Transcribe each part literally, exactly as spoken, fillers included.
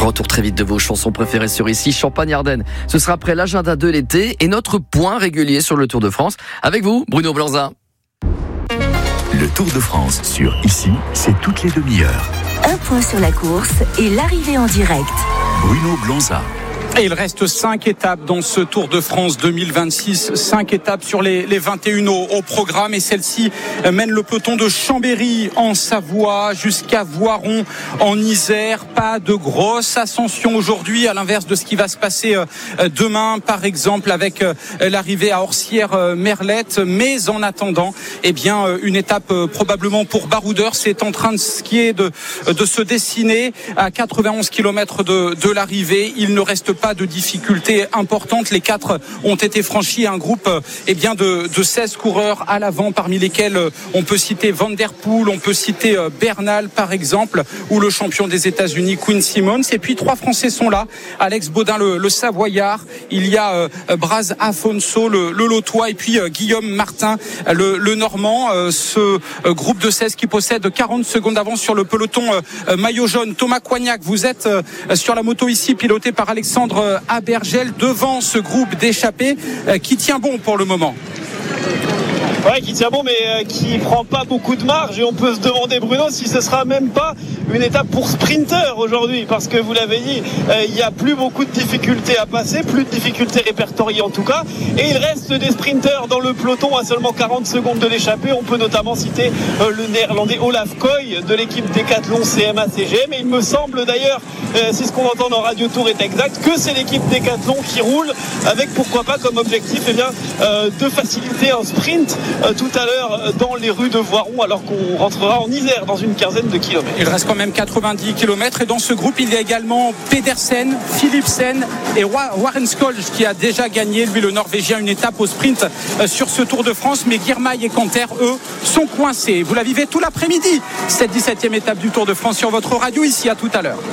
Retour très vite de vos chansons préférées sur Ici Champagne-Ardenne. Ce sera après l'agenda de l'été et notre point régulier sur le Tour de France. Avec vous, Bruno Blanza. Le Tour de France sur Ici, c'est toutes les demi-heures. Un point sur la course et l'arrivée en direct. Bruno Blanza. Et il reste cinq étapes dans ce Tour de France deux mille vingt-six. cinq étapes sur les, les vingt et une au, au programme. Et celle-ci mène le peloton de Chambéry en Savoie jusqu'à Voiron en Isère. Pas de grosse ascension aujourd'hui, à l'inverse de ce qui va se passer demain, par exemple, avec l'arrivée à Orsières-Merlette. Mais en attendant, eh bien, une étape probablement pour baroudeur. C'est en train de skier, de, de se dessiner à quatre-vingt-onze kilomètres de, de l'arrivée. Il ne reste pas de difficultés importantes. Les quatre ont été franchis. Un groupe eh bien de, de seize coureurs à l'avant, parmi lesquels on peut citer Van Der Poel, on peut citer Bernal par exemple, ou le champion des États-Unis Quinn Simmons. Et puis trois Français sont là. Alex Baudin, le, le Savoyard. Il y a euh, Braz Afonso, le, le Lotois, et puis euh, Guillaume Martin, le, le Normand. Euh, ce euh, groupe de seize qui possède quarante secondes d'avance sur le peloton euh, maillot jaune. Thomas Coignac, vous êtes euh, sur la moto ici, piloté par Alexandre Abergel, devant ce groupe d'échappés euh, qui tient bon pour le moment. Ouais, qui tient bon, mais euh, qui prend pas beaucoup de marge. Et on peut se demander, Bruno, si ce sera même pas une étape pour sprinter aujourd'hui, parce que vous l'avez dit, euh, il y a plus beaucoup de difficultés à passer, plus de difficultés répertoriées en tout cas. Et il reste des sprinters dans le peloton à seulement quarante secondes de l'échappée. On peut notamment citer euh, le néerlandais Olaf Koy de l'équipe Decathlon C M A C G M. Et il me semble d'ailleurs, euh, si ce qu'on entend dans Radio Tour est exact, que c'est l'équipe Decathlon qui roule avec, pourquoi pas, comme objectif eh bien, euh, de faciliter un sprint euh, tout à l'heure dans les rues de Voiron, alors qu'on rentrera en Isère dans une quinzaine de kilomètres. Il reste quand même quatre-vingt-dix kilomètres, et dans ce groupe il y a également Pedersen, Philipsen et Warren Scholl qui a déjà gagné, lui le Norvégien, une étape au sprint sur ce Tour de France. Mais Girmay et Canter, eux, sont coincés. Vous la vivez tout l'après-midi, cette dix-septième étape du Tour de France sur votre radio. Ici, à tout à l'heure.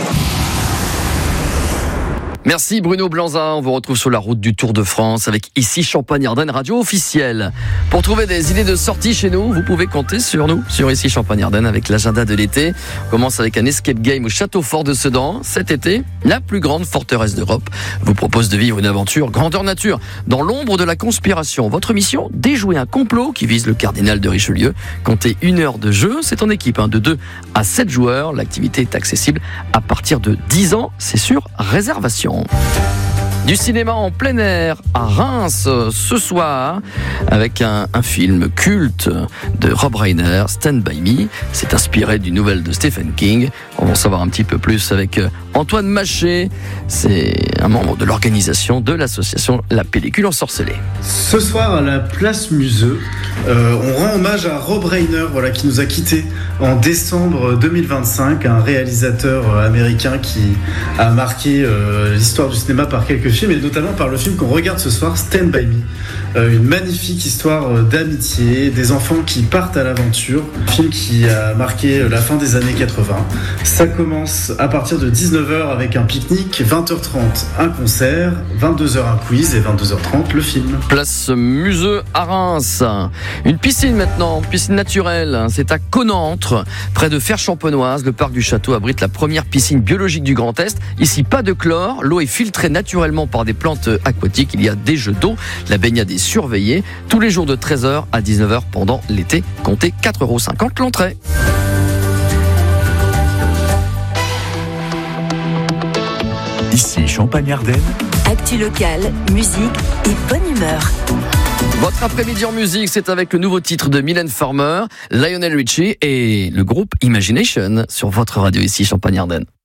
Merci Bruno Blanza, on vous retrouve sur la route du Tour de France avec Ici Champagne-Ardenne, radio officielle. Pour trouver des idées de sortie chez nous, vous pouvez compter sur nous, sur Ici Champagne-Ardenne avec l'agenda de l'été. On commence avec un escape game au château fort de Sedan. Cet été, la plus grande forteresse d'Europe vous propose de vivre une aventure grandeur nature dans l'ombre de la conspiration. Votre mission, déjouer un complot qui vise le cardinal de Richelieu. Comptez une heure de jeu, c'est en équipe hein, de deux à sept joueurs. L'activité est accessible à partir de dix ans, c'est sur réservation. Du cinéma en plein air à Reims ce soir avec un, un film culte de Rob Reiner, Stand By Me. C'est inspiré d'une nouvelle de Stephen King. On va en savoir un petit peu plus avec Antoine Maché. C'est un membre de l'organisation de l'association La Pellicule Ensorcelée. Ce soir à la place Museux, euh, on rend hommage à Rob Reiner, voilà, qui nous a quittés en décembre deux mille vingt-cinq, un réalisateur américain qui a marqué euh, l'histoire du cinéma par quelques films, et notamment par le film qu'on regarde ce soir, Stand By Me. Euh, une magnifique histoire d'amitié, des enfants qui partent à l'aventure. Un film qui a marqué la fin des années quatre-vingts. Ça commence à partir de dix-neuf heures avec un pique-nique, vingt heures trente un concert, vingt-deux heures un quiz et vingt-deux heures trente le film. Place Museux à Reims. Une piscine maintenant, piscine naturelle. C'est à Connantre, près de Fère-Champenoise. Le parc du château abrite la première piscine biologique du Grand Est. Ici, pas de chlore. L'eau est filtrée naturellement par des plantes aquatiques. Il y a des jeux d'eau. La baignade est surveillée. Tous les jours de treize heures à dix-neuf heures pendant l'été. Comptez quatre euros cinquante l'entrée. Ici Champagne-Ardenne. Actu locale, musique et bonne humeur. Votre après-midi en musique, c'est avec le nouveau titre de Mylène Farmer, Lionel Richie et le groupe Imagination sur votre radio ici Champagne-Ardenne.